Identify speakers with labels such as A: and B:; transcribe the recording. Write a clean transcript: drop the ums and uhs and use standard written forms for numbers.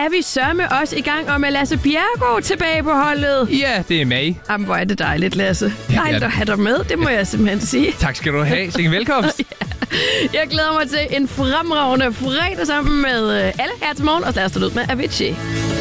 A: er vi sørme også i gang, og med Lasse Bjerregaard tilbage på holdet.
B: Ja, det er mig.
A: Jamen, hvor er det dejligt, Lasse.
B: Ja,
A: Dejligt at have dig med, det må jeg simpelthen sige.
B: Tak skal du have. Sikke velkomst.
A: Jeg glæder mig til en fremragende fredag sammen med alle her til morgen, og lad os stå ud med Avicii.